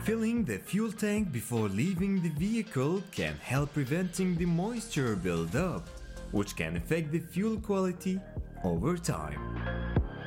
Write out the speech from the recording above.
Filling the fuel tank before leaving the vehicle can help preventing the moisture buildup, which can affect the fuel quality over time.